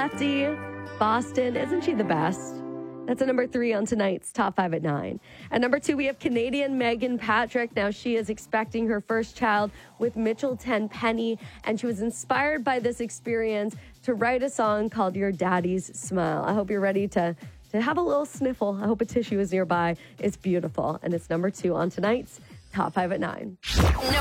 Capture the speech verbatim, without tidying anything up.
Lefty, Boston, isn't she the best? That's a number three on tonight's Top five at nine. At number two, we have Canadian Megan Patrick. Now, she is expecting her first child with Mitchell Tenpenny, and she was inspired by this experience to write a song called Your Daddy's Smile. I hope you're ready to, to have a little sniffle. I hope a tissue is nearby. It's beautiful, and it's number two on tonight's Top five at nine.